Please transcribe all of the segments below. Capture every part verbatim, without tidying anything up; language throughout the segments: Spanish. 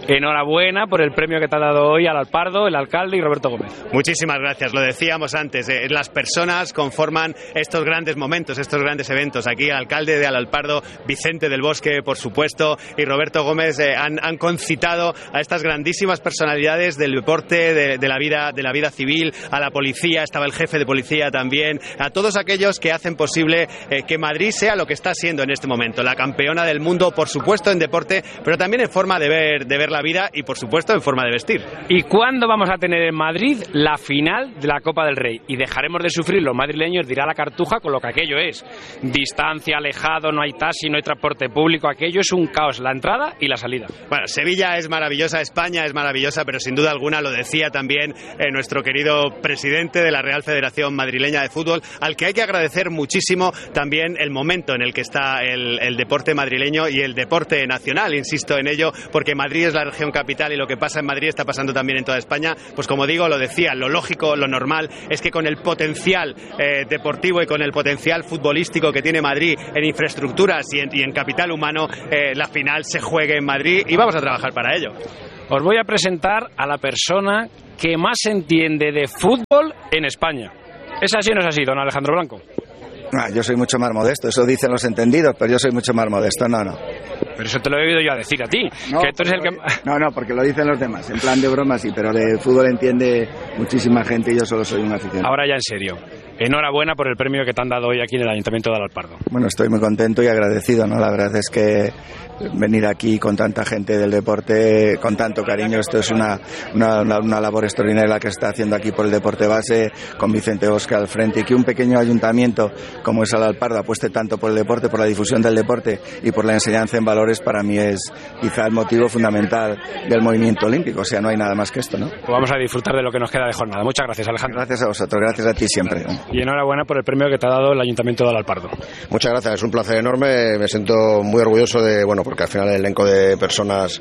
enhorabuena por el premio que te ha dado hoy al Alpardo, el alcalde y Roberto Gómez. Muchísimas gracias, lo decíamos antes, eh, las personas conforman estos grandes momentos, estos grandes eventos. Aquí el alcalde de Alpardo, Vicente del Bosque, por supuesto, y Roberto Gómez eh, han, han concitado a estas grandísimas personalidades del deporte, de, de la vida, de la vida civil, a la policía, estaba el jefe de policía también, a todos aquellos que hacen posible eh, que Madrid sea lo que está siendo en este momento, la campeona del mundo, por supuesto en deporte, pero también en forma de ver, de ver la vida y por supuesto en forma de vestir. ¿Y cuándo vamos a tener en Madrid la final de la Copa del Rey? Y dejaremos de sufrir los madrileños, dirá la Cartuja, con lo que aquello es. Distancia, alejado, no hay taxi, no hay transporte público, aquello es un caos, la entrada y la salida. Bueno, Sevilla es maravillosa, España es maravillosa, pero sin duda alguna lo decía también eh, nuestro querido presidente de la Real Federación Madrileña de Fútbol, al que hay que agradecer muchísimo también el momento en el que está el, el deporte madrileño y el deporte nacional, insisto en ello, porque Madrid es la región capital y lo que pasa en Madrid está pasando también en toda España. Pues como digo, lo decía, lo lógico, lo normal es que con el potencial eh, deportivo y con el potencial futbolístico que tiene Madrid en infraestructuras y en, y en capital humano, eh, la final se juegue en Madrid y vamos a trabajar para ello. Os voy a presentar a la persona que más entiende de fútbol en España. ¿Es así o no es así, don Alejandro Blanco? Ah, yo soy mucho más modesto, eso dicen los entendidos, pero yo soy mucho más modesto, no, no. Pero eso te lo he oído yo a decir a ti, no, que tú eres el que... No, no, porque lo dicen los demás, en plan de broma sí, pero de fútbol entiende muchísima gente y yo solo soy un aficionado. Ahora ya en serio, enhorabuena por el premio que te han dado hoy aquí en el Ayuntamiento de Alpardo. Bueno, estoy muy contento y agradecido, ¿no? La verdad es que venir aquí con tanta gente del deporte, con tanto cariño, esto es una, una, una labor extraordinaria la que está haciendo aquí por el deporte base, con Vicente Bosque al frente, y que un pequeño ayuntamiento como es el Alpardo apueste tanto por el deporte, por la difusión del deporte y por la enseñanza en valores, para mí es quizá el motivo fundamental del movimiento olímpico, o sea, no hay nada más que esto, ¿no? Pues vamos a disfrutar de lo que nos queda de jornada. Muchas gracias, Alejandro. Gracias a vosotros, gracias a ti siempre. Y enhorabuena por el premio que te ha dado el Ayuntamiento de Alpardo. Muchas gracias, es un placer enorme, me siento muy orgulloso de, bueno, porque al final el elenco de personas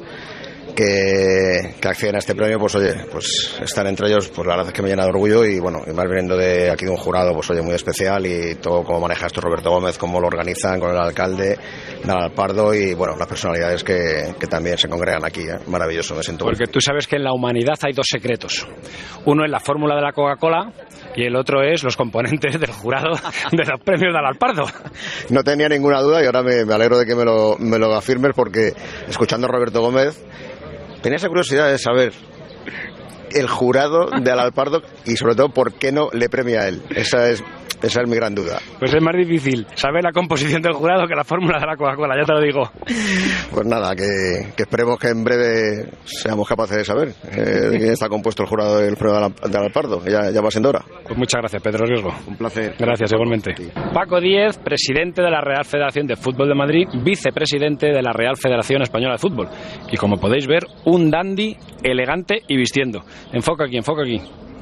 que, que acceden a este premio, pues oye, pues estar entre ellos, pues la verdad es que me llena de orgullo y bueno, y más viniendo de aquí de un jurado, pues oye, muy especial, y todo cómo maneja esto Roberto Gómez, cómo lo organizan con el alcalde de Alpardo y bueno, las personalidades que, que también se congregan aquí, ¿eh? Maravilloso, me siento. Porque tú sabes que en la humanidad hay dos secretos, uno es la fórmula de la Coca-Cola y el otro es los componentes del jurado de los premios de Alpardo. No tenía ninguna duda y ahora me, me alegro de que me lo, me lo afirmes, porque escuchando a Roberto Gómez tenía esa curiosidad de saber el jurado de Alpardo y sobre todo por qué no le premia a él. Esa es, esa es mi gran duda. Pues es más difícil saber la composición del jurado que la fórmula de la Coca-Cola, ya te lo digo. Pues nada, que, que esperemos que en breve seamos capaces de saber eh, de quién está compuesto el jurado del premio de Alpardo. Ya, ya va siendo hora. Pues muchas gracias, Pedro Riesgo. Un placer. Gracias, igualmente. Paco Díez, presidente de la Real Federación de Fútbol de Madrid, vicepresidente de la Real Federación Española de Fútbol. Y como podéis ver, un dandy elegante y vistiendo. Enfoca aquí, enfoca aquí.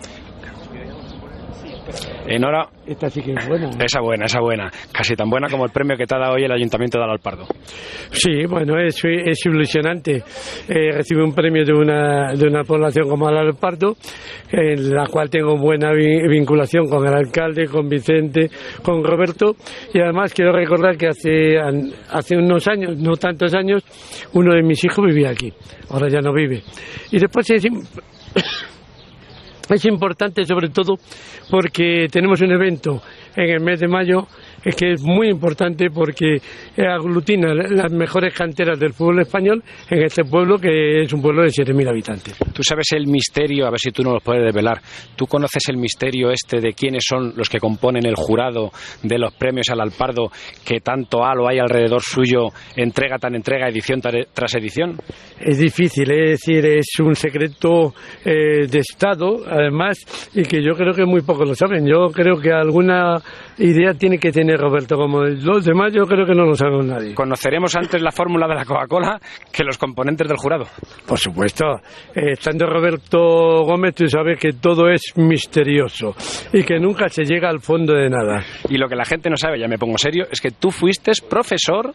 Enhora... Esta sí que es buena, ¿no? Esa buena, esa buena. Casi tan buena como el premio que te ha dado hoy el Ayuntamiento de Alpardo. Sí, bueno, es, es ilusionante eh, recibir un premio de una, de una población como Alpardo, en la cual tengo buena vi- vinculación con el alcalde, con Vicente, con Roberto, y además quiero recordar que hace, hace unos años, no tantos años, uno de mis hijos vivía aquí, ahora ya no vive. Y después es... Es importante sobre todo porque tenemos un evento en el mes de mayo que es muy importante porque aglutina las mejores canteras del fútbol español en este pueblo, que es un pueblo de siete mil habitantes. Tú sabes el misterio, a ver si tú nos lo puedes desvelar, ¿tú conoces el misterio este de quiénes son los que componen el jurado de los premios al Alpardo, que tanto halo hay alrededor suyo, entrega tras entrega, edición tras edición? Es difícil, es decir, es un secreto eh, de Estado, además, y que yo creo que muy pocos lo saben. Yo creo que alguna idea tiene que tener Roberto, como los demás yo creo que no lo sabe nadie. ¿Conoceremos antes la fórmula de la Coca-Cola que los componentes del jurado? Por supuesto, eh, estando Roberto Gómez, tú sabes que todo es misterioso y que nunca se llega al fondo de nada. Y lo que la gente no sabe, ya me pongo serio, es que tú fuiste profesor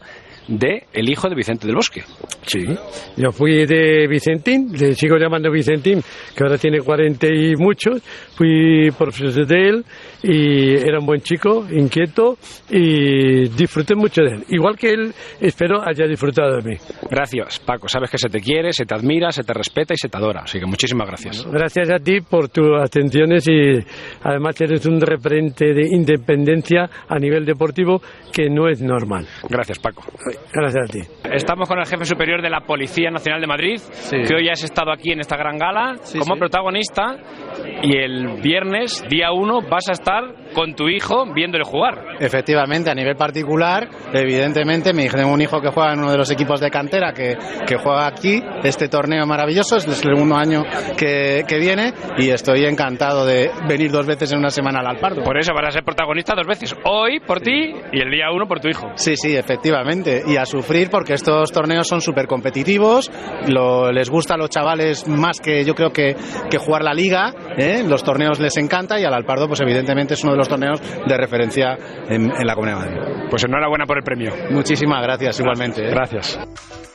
de el hijo de Vicente del Bosque. Sí, yo fui de Vicentín, le sigo llamando Vicentín, que ahora tiene cuarenta y muchos, fui profesor de él y era un buen chico, inquieto, y disfruté mucho de él. Igual que él, espero haya disfrutado de mí. Gracias, Paco. Sabes que se te quiere, se te admira, se te respeta y se te adora. Así que muchísimas gracias. Bueno, gracias a ti por tus atenciones y además eres un referente de independencia a nivel deportivo que no es normal. Gracias, Paco. Gracias a ti. Estamos con el jefe superior de la Policía Nacional de Madrid, sí, que hoy has estado aquí en esta gran gala, sí, como sí, protagonista, y el viernes, día uno, vas a estar con tu hijo viéndole jugar. Efectivamente, a nivel particular, evidentemente, mi hijo, tengo un hijo que juega en uno de los equipos de cantera que, que juega aquí, este torneo maravilloso, es el segundo año que, que viene, y estoy encantado de venir dos veces en una semana al Alpardo. Por eso vas a ser protagonista dos veces, hoy por ti y el día uno por tu hijo. Sí, sí, efectivamente, y a sufrir porque estos torneos son súper competitivos, lo, les gusta a los chavales más que yo creo que, que jugar la liga, ¿eh? Los torneos les encanta y al Alpardo pues evidentemente es uno de los torneos de referencia en, en la Comunidad de Madrid. Pues enhorabuena por el premio. Muchísimas gracias, igualmente. ¿eh? Gracias.